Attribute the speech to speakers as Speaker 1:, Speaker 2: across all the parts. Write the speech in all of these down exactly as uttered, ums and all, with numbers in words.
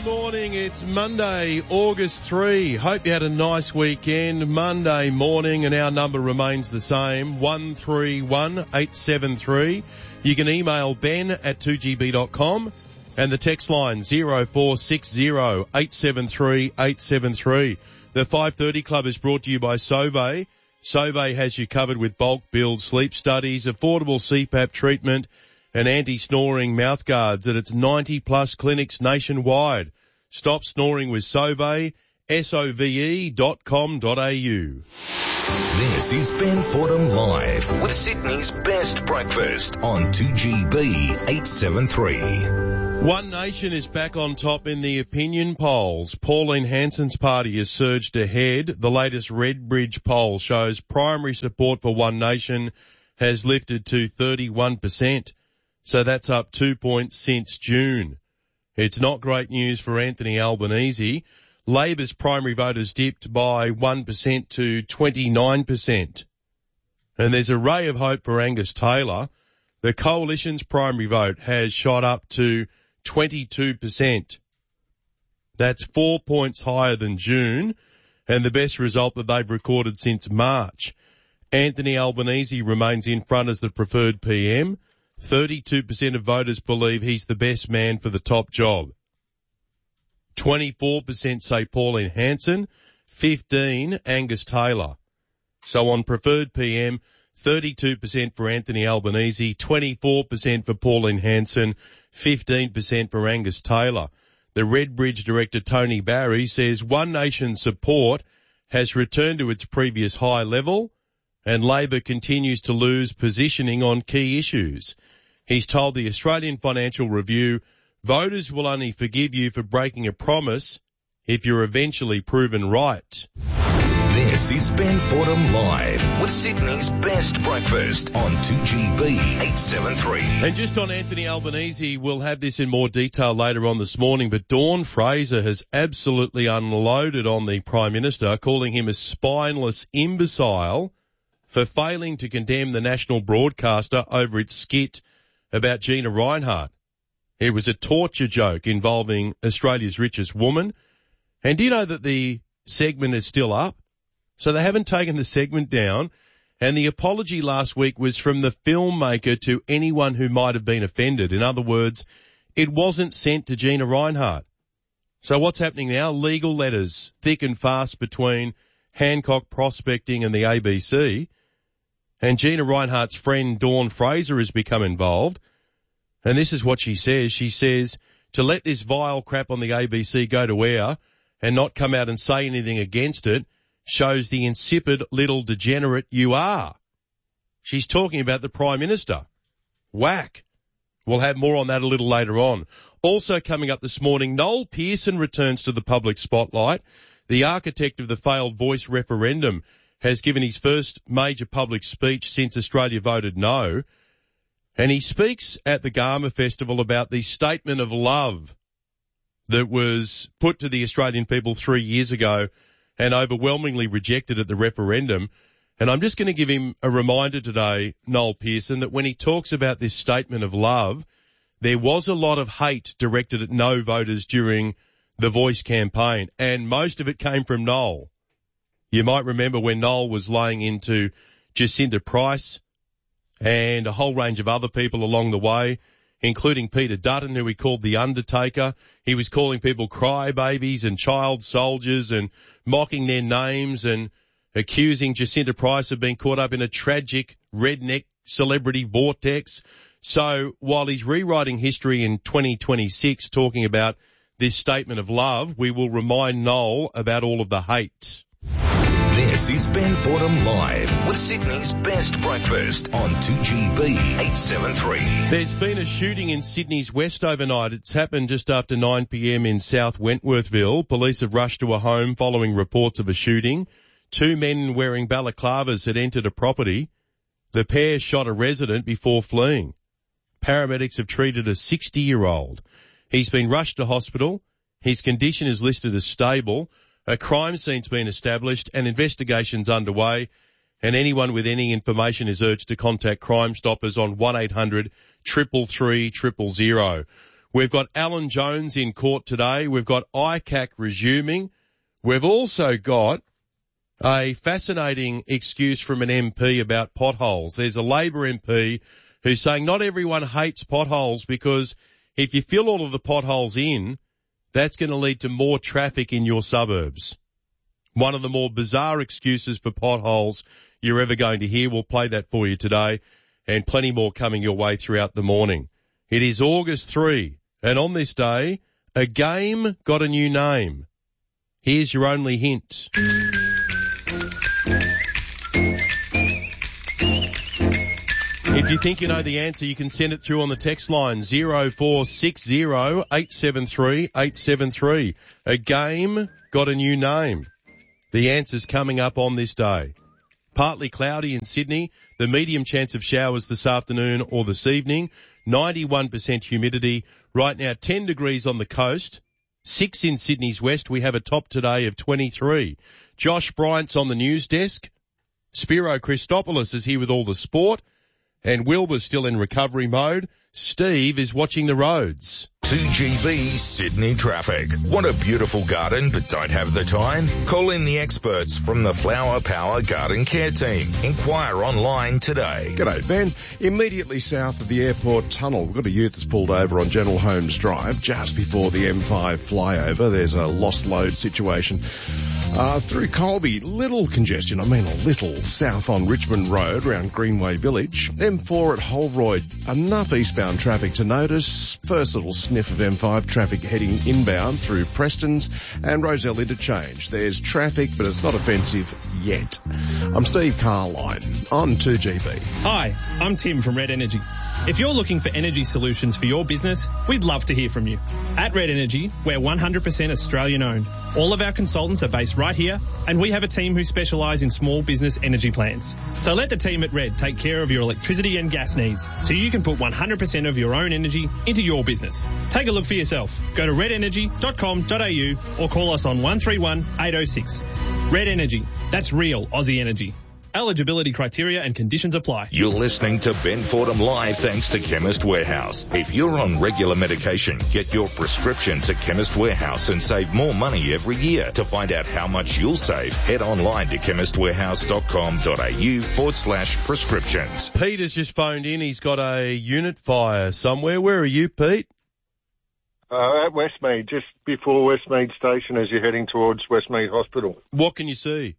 Speaker 1: morning. It's Monday, August third. Hope you had a nice weekend. Monday morning, and our number remains the same, one three one eight seven three. You can email ben at two g b dot com and the text line zero four six zero eight seven three eight seven three. The five thirty Club is brought to you by Sauvé. Sauvé has you covered with bulk build sleep studies, affordable C PAP treatment, and anti-snoring mouth guards at its ninety plus clinics nationwide. Stop snoring with Sauvé, S O V E dot com dot a u.
Speaker 2: This is Ben Fordham Live with Sydney's best breakfast on two G B eight seven three.
Speaker 1: One Nation is back on top in the opinion polls. Pauline Hanson's party has surged ahead. The latest Redbridge poll shows primary support for One Nation has lifted to thirty-one percent. So that's up two points since June. It's not great news for Anthony Albanese. Labor's primary voters dipped by one percent to twenty-nine percent. And there's a ray of hope for Angus Taylor. The Coalition's primary vote has shot up to twenty-two percent. That's four points higher than June, and the best result that they've recorded since March. Anthony Albanese remains in front as the preferred P M. thirty-two percent of voters believe he's the best man for the top job. twenty-four percent say Pauline Hanson, fifteen Angus Taylor. So on preferred P M, thirty-two percent for Anthony Albanese, twenty-four percent for Pauline Hanson, fifteen percent for Angus Taylor. The Redbridge director Tony Barry says One Nation support has returned to its previous high level, and Labor continues to lose positioning on key issues. He's told the Australian Financial Review, voters will only forgive you for breaking a promise if you're eventually proven right.
Speaker 2: This is Ben Fordham Live with Sydney's best breakfast on two G B eight seven three.
Speaker 1: And just on Anthony Albanese, we'll have this in more detail later on this morning, but Dawn Fraser has absolutely unloaded on the Prime Minister, calling him a spineless imbecile for failing to condemn the national broadcaster over its skit about Gina Rinehart. It was a torture joke involving Australia's richest woman. And do you know that the segment is still up? So they haven't taken the segment down. And the apology last week was from the filmmaker to anyone who might have been offended. In other words, it wasn't sent to Gina Rinehart. So what's happening now? Legal letters thick and fast between Hancock Prospecting and the A B C. And Gina Rinehart's friend Dawn Fraser has become involved. And this is what she says. She says, to let this vile crap on the A B C go to air and not come out and say anything against it shows the insipid little degenerate you are. She's talking about the Prime Minister. Whack. We'll have more on that a little later on. Also coming up this morning, Noel Pearson returns to the public spotlight. The architect of the failed Voice referendum has given his first major public speech since Australia voted no. And he speaks at the Garma Festival about the statement of love that was put to the Australian people three years ago and overwhelmingly rejected at the referendum. And I'm just going to give him a reminder today, Noel Pearson, that when he talks about this statement of love, there was a lot of hate directed at no voters during the Voice campaign, and most of it came from Noel. You might remember when Noel was laying into Jacinta Price and a whole range of other people along the way, including Peter Dutton, who he called the Undertaker. He was calling people crybabies and child soldiers and mocking their names and accusing Jacinta Price of being caught up in a tragic redneck celebrity vortex. So while he's rewriting history in twenty twenty-six talking about this statement of love, we will remind Noel about all of the hate.
Speaker 2: This is Ben Fordham Live with Sydney's best breakfast on two G B eight seven three.
Speaker 1: There's been a shooting in Sydney's west overnight. It's happened just after nine p.m. in South Wentworthville. Police have rushed to a home following reports of a shooting. Two men wearing balaclavas had entered a property. The pair shot a resident before fleeing. Paramedics have treated a sixty-year-old. He's been rushed to hospital. His condition is listed as stable. A crime scene's been established and investigations underway, and anyone with any information is urged to contact Crime Stoppers on one eight hundred three three three zero zero. We've got Alan Jones in court today. We've got I C A C resuming. We've also got a fascinating excuse from an M P about potholes. There's a Labor M P who's saying not everyone hates potholes because if you fill all of the potholes in, that's going to lead to more traffic in your suburbs. One of the more bizarre excuses for potholes you're ever going to hear. We'll play that for you today, and plenty more coming your way throughout the morning. It is August third, and on this day, a game got a new name. Here's your only hint. If you think you know the answer, you can send it through on the text line zero four six zero eight seven three eight seven three. A game got a new name. The answer's coming up on this day. Partly cloudy in Sydney, the medium chance of showers this afternoon or this evening, ninety-one percent humidity. Right now, ten degrees on the coast, six in Sydney's west. We have a top today of twenty-three. Josh Bryant's on the news desk. Spiro Christopoulos is here with all the sport. And Wilbur's still in recovery mode. Steve is watching the roads.
Speaker 2: two G B Sydney traffic. Want a beautiful garden but don't have the time? Call in the experts from the Flower Power Garden Care Team. Inquire online today.
Speaker 3: G'day, Ben. Immediately south of the airport tunnel, we've got a ute that's pulled over on General Holmes Drive just before the M five flyover. There's a lost load situation. Uh, through Colby, little congestion, I mean a little, south on Richmond Road around Greenway Village. M four at Holroyd, enough eastbound traffic to notice. First little sniff of M five traffic heading inbound through Preston's and Roselle Interchange. There's traffic, but it's not offensive yet. I'm Steve Carline on two G B.
Speaker 4: Hi, I'm Tim from Red Energy. If you're looking for energy solutions for your business, we'd love to hear from you. At Red Energy, we're one hundred percent Australian owned. All of our consultants are based right here, and we have a team who specialise in small business energy plans. So let the team at Red take care of your electricity and gas needs, so you can put one hundred percent of your own energy into your business. Take a look for yourself. Go to red energy dot com dot a u or call us on one three one eight oh six. Red Energy, that's real Aussie energy. Eligibility criteria and conditions apply.
Speaker 2: You're listening to Ben Fordham Live thanks to Chemist Warehouse. If you're on regular medication, get your prescriptions at Chemist Warehouse and save more money every year. To find out how much you'll save, head online to chemist warehouse dot com dot a u forward slash prescriptions.
Speaker 1: Pete has just phoned in. He's got a unit fire somewhere. Where are you, Pete?
Speaker 5: Uh, at Westmead, just before Westmead Station as you're heading towards Westmead Hospital.
Speaker 1: What can you see?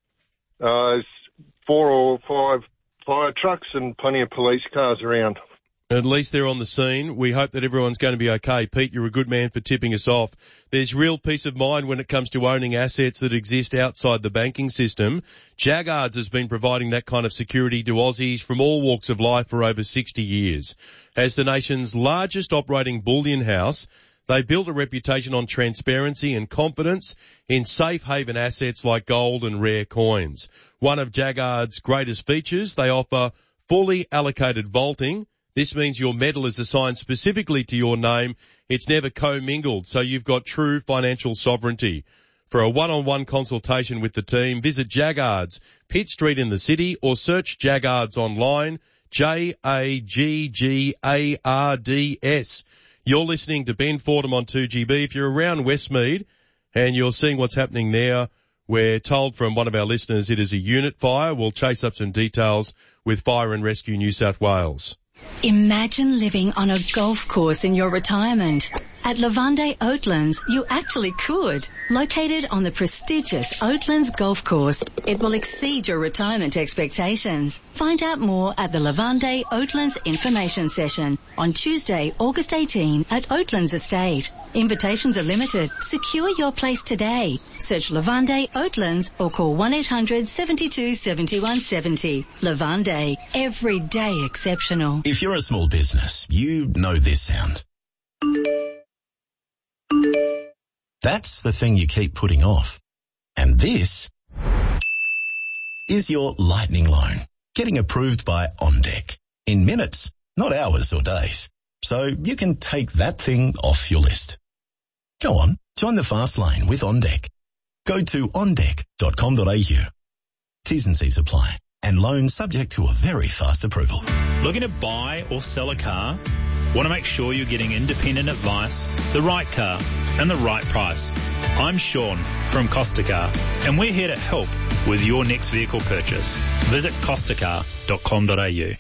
Speaker 5: Uh, it's four or five fire trucks and plenty of police cars around.
Speaker 1: At least they're on the scene. We hope that everyone's going to be okay. Pete, you're a good man for tipping us off. There's real peace of mind when it comes to owning assets that exist outside the banking system. Jaggards has been providing that kind of security to Aussies from all walks of life for over sixty years. As the nation's largest operating bullion house, they built a reputation on transparency and confidence in safe haven assets like gold and rare coins. One of Jaggards' greatest features, they offer fully allocated vaulting. This means your medal is assigned specifically to your name. It's never commingled, so you've got true financial sovereignty. For a one-on-one consultation with the team, visit Jaggards, Pitt Street in the city, or search Jaggards online, J A G G A R D S. You're listening to Ben Fordham on two G B. If you're around Westmead and you're seeing what's happening there, we're told from one of our listeners it is a unit fire. We'll chase up some details with Fire and Rescue New South Wales.
Speaker 6: Imagine living on a golf course in your retirement. At Lavande Oatlands, you actually could. Located on the prestigious Oatlands Golf Course, it will exceed your retirement expectations. Find out more at the Lavande Oatlands Information Session on Tuesday, August eighteenth at Oatlands Estate. Invitations are limited. Secure your place today. Search Lavande Oatlands or call one eight hundred seven two seven one seven zero. Lavande, every day exceptional.
Speaker 7: If you're a small business, you know this sound. That's the thing you keep putting off. And this is your lightning loan, getting approved by OnDeck. In minutes, not hours or days. So you can take that thing off your list. Go on, join the fast lane with OnDeck. Go to on deck dot com dot a u. T's and C's apply. And loan subject to a very fast approval.
Speaker 4: Looking to buy or sell a car?
Speaker 8: Want to make sure you're getting independent advice, the right car, and the right price? I'm Sean from Costa Car, and we're here to help with your next vehicle purchase. Visit costa car dot com dot a u.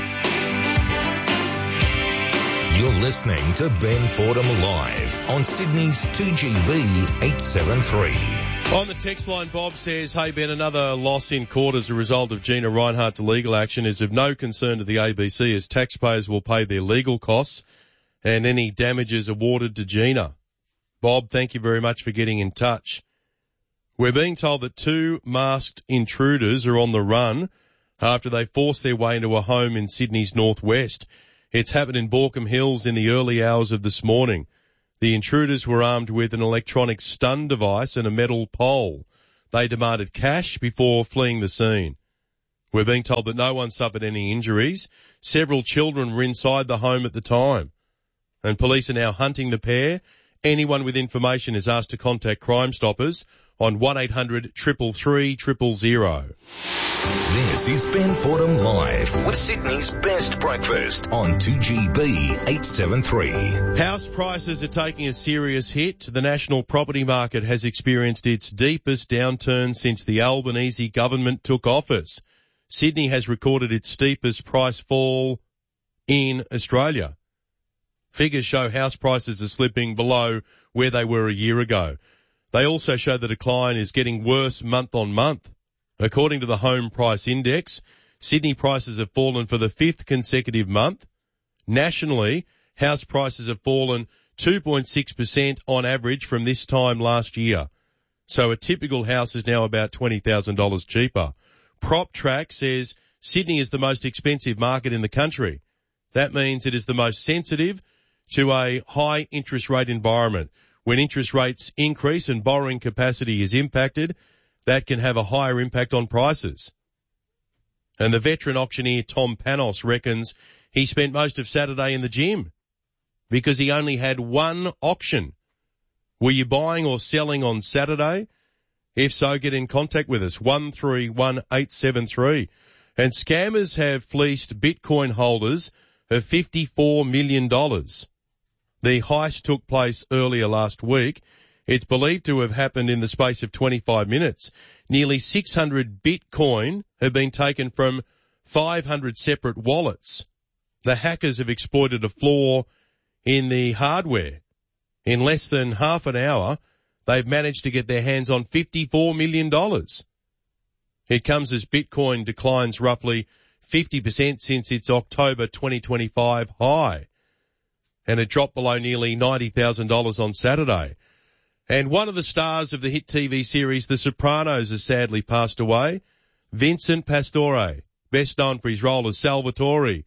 Speaker 2: You're listening to Ben Fordham Live on Sydney's two G B eight seventy-three.
Speaker 1: On the text line, Bob says, hey Ben, another loss in court as a result of Gina Rinehart's legal action is of no concern to the A B C as taxpayers will pay their legal costs and any damages awarded to Gina. Bob, thank you very much for getting in touch. We're being told that two masked intruders are on the run after they forced their way into a home in Sydney's northwest. It's happened in Borkham Hills in the early hours of this morning. The intruders were armed with an electronic stun device and a metal pole. They demanded cash before fleeing the scene. We're being told that no one suffered any injuries. Several children were inside the home at the time. And police are now hunting the pair. Anyone with information is asked to contact Crime Stoppers on one eight hundred three three three zero zero.
Speaker 2: This is Ben Fordham Live with Sydney's best breakfast on two G B eight seventy-three.
Speaker 1: House prices are taking a serious hit. The national property market has experienced its deepest downturn since the Albanese government took office. Sydney has recorded its steepest price fall in Australia. Figures show house prices are slipping below where they were a year ago. They also show the decline is getting worse month on month. According to the Home Price Index, Sydney prices have fallen for the fifth consecutive month. Nationally, house prices have fallen two point six percent on average from this time last year. So a typical house is now about twenty thousand dollars cheaper. PropTrack says Sydney is the most expensive market in the country. That means it is the most sensitive to a high interest rate environment. When interest rates increase and borrowing capacity is impacted, that can have a higher impact on prices. And the veteran auctioneer Tom Panos reckons he spent most of Saturday in the gym because he only had one auction. Were you buying or selling on Saturday? If so, get in contact with us, one three one eight seven three. And scammers have fleeced Bitcoin holders of fifty-four million dollars. The heist took place earlier last week. It's believed to have happened in the space of twenty-five minutes. Nearly six hundred Bitcoin have been taken from five hundred separate wallets. The hackers have exploited a flaw in the hardware. In less than half an hour, they've managed to get their hands on fifty-four million dollars. It comes as Bitcoin declines roughly fifty percent since its October twenty twenty-five high. And it dropped below nearly ninety thousand dollars on Saturday. And one of the stars of the hit T V series The Sopranos has sadly passed away. Vincent Pastore, best known for his role as Salvatore,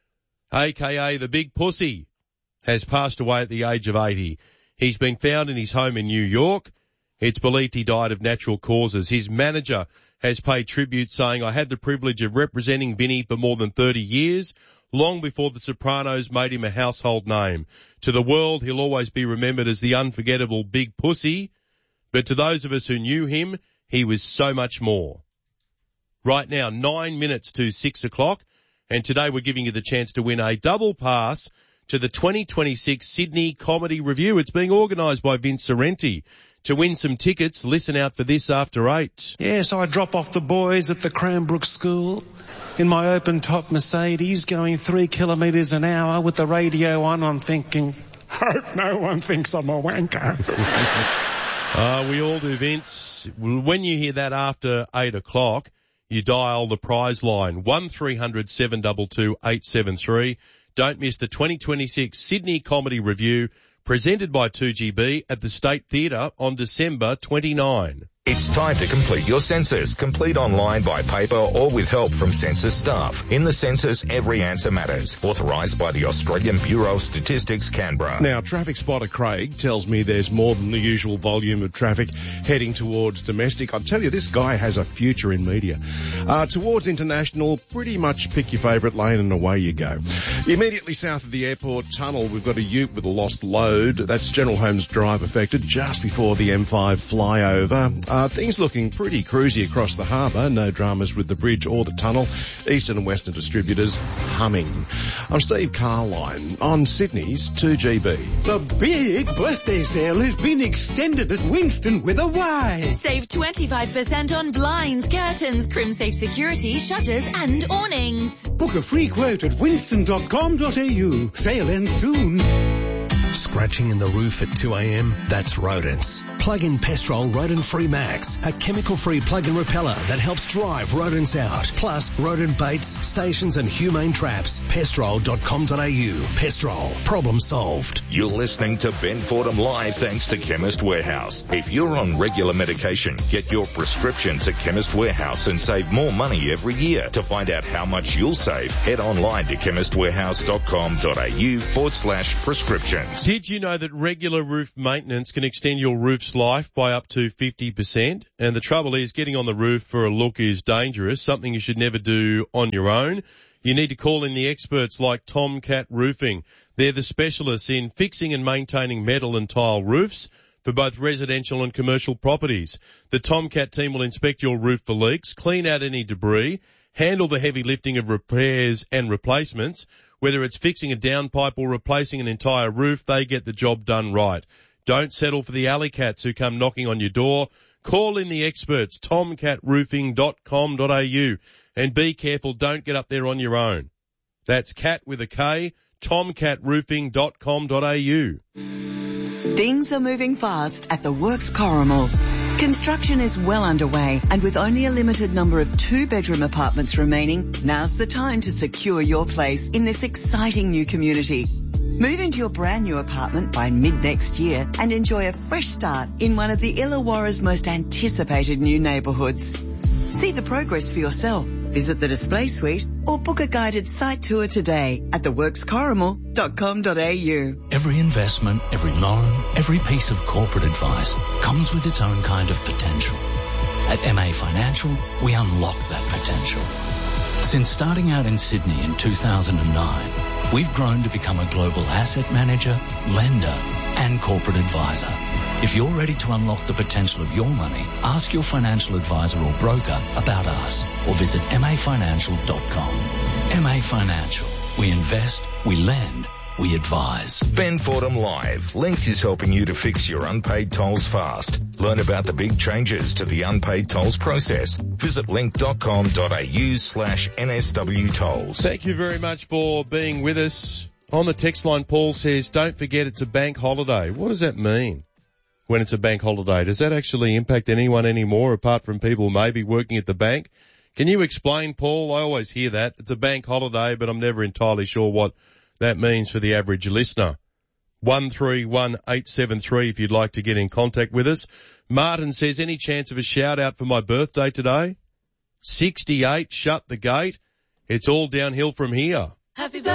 Speaker 1: aka the Big Pussy, has passed away at the age of eighty. He's been found in his home in New York. It's believed he died of natural causes. His manager has paid tribute saying, I had the privilege of representing Vinny for more than thirty years. Long before The Sopranos made him a household name. To the world, he'll always be remembered as the unforgettable Big Pussy, but to those of us who knew him, he was so much more. Right now, nine minutes to six o'clock, and today we're giving you the chance to win a double pass to the twenty twenty-six Sydney Comedy Review. It's being organised by Vince Sorrenti. To win some tickets, listen out for this after eight.
Speaker 9: Yes, I drop off the boys at the Cranbrook School in my open-top Mercedes going three kilometres an hour with the radio on. I'm thinking, hope no one thinks I'm a wanker.
Speaker 1: uh, we all do, Vince. When you hear that after eight o'clock, you dial the prize line, one three hundred seven two two eight seven three. Don't miss the twenty twenty-six Sydney Comedy Review, presented by two G B at the State Theatre on December twenty-ninth.
Speaker 2: It's time to complete your census. Complete online, by paper, or with help from census staff. In the census, every answer matters. Authorised by the Australian Bureau of Statistics, Canberra.
Speaker 3: Now, traffic spotter Craig tells me there's more than the usual volume of traffic heading towards domestic. I tell you, this guy has a future in media. Uh, towards international, pretty much pick your favourite lane and away you go. Immediately south of the airport tunnel, we've got a ute with a lost load. That's General Holmes Drive affected just before the M five flyover. Uh, things looking pretty cruisy across the harbour. No dramas with the bridge or the tunnel. Eastern and Western distributors humming. I'm Steve Carline on Sydney's two G B.
Speaker 10: The big birthday sale has been extended at Winston with a Y.
Speaker 11: Save twenty-five percent on blinds, curtains, CrimSafe security, shutters and awnings.
Speaker 10: Book a free quote at winston dot com dot a u. Sale ends soon.
Speaker 12: Scratching in the roof at two a.m? That's rodents. Plug in Pestrol Rodent Free Max, a chemical-free plug-in repeller that helps drive rodents out. Plus rodent baits, stations and humane traps. pestrol dot com dot a u. Pestrol. Problem solved.
Speaker 2: You're listening to Ben Fordham Live thanks to Chemist Warehouse. If you're on regular medication, get your prescriptions at Chemist Warehouse and save more money every year. To find out how much you'll save, head online to chemist warehouse dot com dot a u forward slash prescriptions.
Speaker 1: Did you know that regular roof maintenance can extend your roof's life by up to fifty percent? And the trouble is, getting on the roof for a look is dangerous, something you should never do on your own. You need to call in the experts like Tomcat Roofing. They're the specialists in fixing and maintaining metal and tile roofs for both residential and commercial properties. The Tomcat team will inspect your roof for leaks, clean out any debris, handle the heavy lifting of repairs and replacements. Whether it's fixing a downpipe or replacing an entire roof, they get the job done right. Don't settle for the alley cats who come knocking on your door. Call in the experts, tomcat roofing dot com dot a u. And be careful, don't get up there on your own. That's cat with a K, tomcat roofing dot com dot a u.
Speaker 13: Things are moving fast at the Works Corrimal. Construction is well underway, and with only a limited number of two-bedroom apartments remaining, now's the time to secure your place in this exciting new community. Move into your brand new apartment by mid-next year and enjoy a fresh start in one of the Illawarra's most anticipated new neighbourhoods. See the progress for yourself. Visit the display suite or book a guided site tour today at the works corrimal dot com dot a u.
Speaker 14: Every investment, every loan, every piece of corporate advice comes with its own kind of potential. At M A Financial, we unlock that potential. Since starting out in Sydney in two thousand nine, we've grown to become a global asset manager, lender, and corporate advisor. If you're ready to unlock the potential of your money, ask your financial advisor or broker about us or visit m a financial dot com. M A Financial. We invest, we lend, we advise.
Speaker 2: Ben Fordham Live. Link is helping you to fix your unpaid tolls fast. Learn about the big changes to the unpaid tolls process. Visit link dot com dot a u slash N S W tolls.
Speaker 1: Thank you very much for being with us. On the text line, Paul says, don't forget it's a bank holiday. What does that mean? When it's a bank holiday, does that actually impact anyone anymore apart from people maybe working at the bank? Can you explain, Paul? I always hear that. It's a bank holiday, but I'm never entirely sure what that means for the average listener. one three one eight seven three if you'd like to get in contact with us. Martin says, any chance of a shout out for my birthday today? sixty-eight, shut the gate. It's all downhill from here.
Speaker 11: Happy birthday.